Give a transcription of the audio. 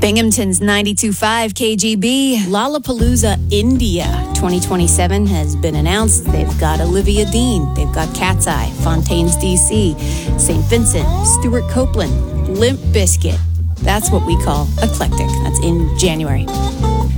Binghamton's 92.5 KGB. Lollapalooza India 2027 has been announced. They've got Olivia Dean. They've got Cat's Eye, Fontaines DC, St. Vincent, Stuart Copeland, Limp Bizkit. That's what we call eclectic. That's in January.